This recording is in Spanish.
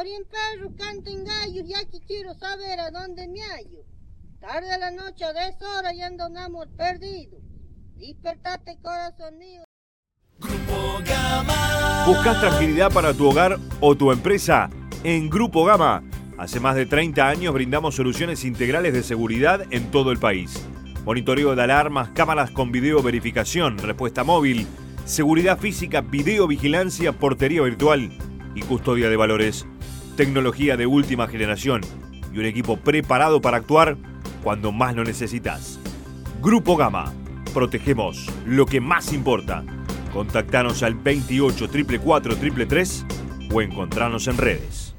Oyen perros, canten gallos, y aquí quiero saber a dónde me hallo. Tarde a la noche a deshora y ando un amor perdido. Despertate, corazón mío. Grupo Gama. ¿Buscas tranquilidad para tu hogar o tu empresa? En Grupo Gama, hace más de 30 años brindamos soluciones integrales de seguridad en todo el país. Monitoreo de alarmas, cámaras con video verificación, respuesta móvil, seguridad física, videovigilancia, portería virtual y custodia de valores. Tecnología de última generación y un equipo preparado para actuar cuando más lo necesitas. Grupo Gama, protegemos lo que más importa. Contactanos al 28 444 333 o encontranos en redes.